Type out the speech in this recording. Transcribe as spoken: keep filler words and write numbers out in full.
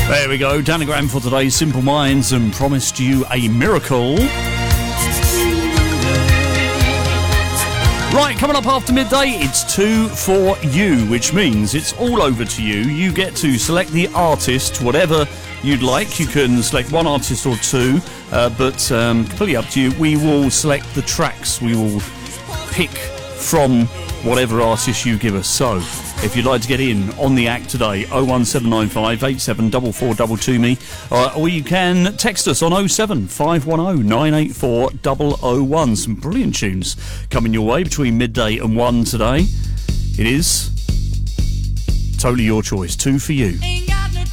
There we go, Danagram for today's Simple Minds, and promised you a miracle. Right, coming up after midday, it's two for you, which means it's all over to you. You get to select the artist, whatever you'd like. You can select one artist or two, uh, but um, completely up to you. We will select the tracks. We will pick from whatever artist you give us. So, if you'd like to get in on the act today, oh one seven nine five eight seven four four two two me, uh, or you can text us on oh seven five one oh nine eight four oh oh one. Some brilliant tunes coming your way between midday and one today. It is totally your choice. Two for you.